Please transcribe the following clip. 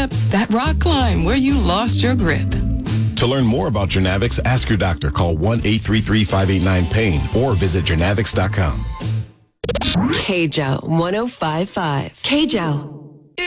Yep, that rock climb where you lost your grip. To learn more about Journavx, ask your doctor. Call 1-833-589-PAIN or visit journavx.com. KJO 105.5. KJO.